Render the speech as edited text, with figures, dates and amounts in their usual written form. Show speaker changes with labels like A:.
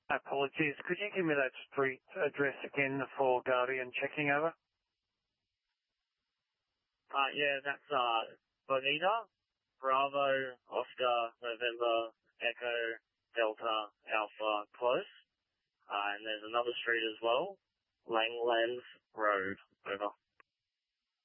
A: Apologies. Could you give me that street address again for Guardian checking over?
B: Yeah, that's Bonita, Bravo, Oscar, November, Echo, Delta, Alpha, close. And there's another street as well, Langlands Road, over.